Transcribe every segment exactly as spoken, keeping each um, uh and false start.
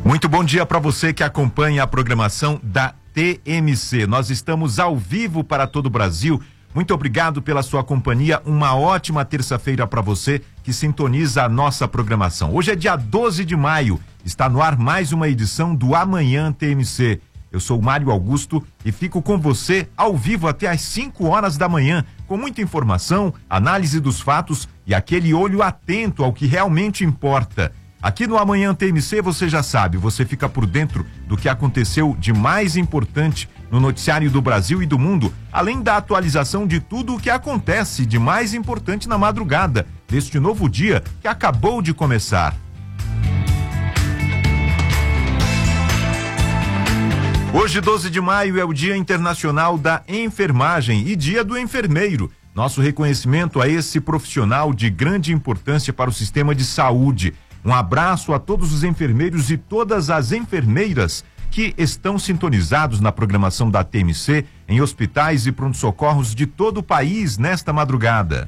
Muito bom dia para você que acompanha a programação da T M C. Nós estamos ao vivo para todo o Brasil. Muito obrigado pela sua companhia. Uma ótima terça-feira para você que sintoniza a nossa programação. Hoje é dia doze de maio. Está no ar mais uma edição do Amanhã T M C. Eu sou o Mário Augusto e fico com você ao vivo até às cinco horas da manhã, com muita informação, análise dos fatos e aquele olho atento ao que realmente importa. Aqui no Amanhã T M C você já sabe, você fica por dentro do que aconteceu de mais importante no noticiário do Brasil e do mundo, além da atualização de tudo o que acontece de mais importante na madrugada deste novo dia que acabou de começar. Hoje, doze de maio, é o Dia Internacional da Enfermagem e Dia do Enfermeiro. Nosso reconhecimento a esse profissional de grande importância para o sistema de saúde. Um abraço a todos os enfermeiros e todas as enfermeiras que estão sintonizados na programação da T M C em hospitais e pronto-socorros de todo o país nesta madrugada.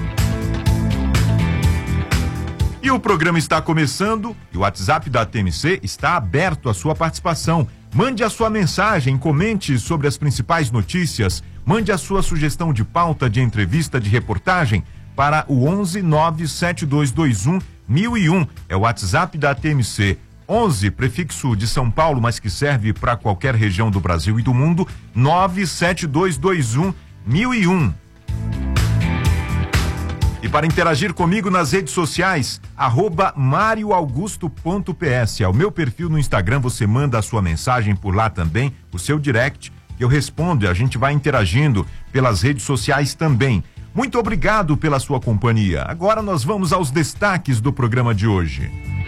E o programa está começando e o WhatsApp da T M C está aberto à sua participação. Mande a sua mensagem, comente sobre as principais notícias, mande a sua sugestão de pauta de entrevista, de reportagem para o onze nove sete dois dois um mil e um, é o WhatsApp da T M C. onze, prefixo de São Paulo, mas que serve para qualquer região do Brasil e do mundo, nove sete dois dois um mil e um. E para interagir comigo nas redes sociais, arroba marioaugusto.ps, é o meu perfil no Instagram, você manda a sua mensagem por lá também, o seu direct, que eu respondo e a gente vai interagindo pelas redes sociais também. Muito obrigado pela sua companhia. Agora nós vamos aos destaques do programa de hoje.